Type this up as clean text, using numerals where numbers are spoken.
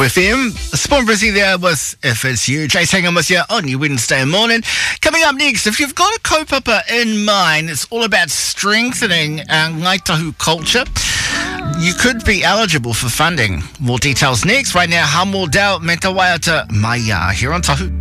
FM. Spawn Brizzy there with If It's You. Jace hanging with you on your Wednesday morning. Coming up next, if you've got a kaupapa in mind, it's all about strengthening our Ngāi Tahu culture. You could be eligible for funding. More details next. Right now, Hamor Dao, Me Te Waiata Maya here on Tahu.